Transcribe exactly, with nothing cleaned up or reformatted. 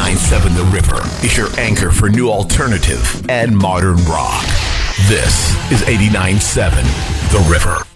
eighty-nine point seven The River is your anchor for new alternative and modern rock. This is eighty-nine point seven The River.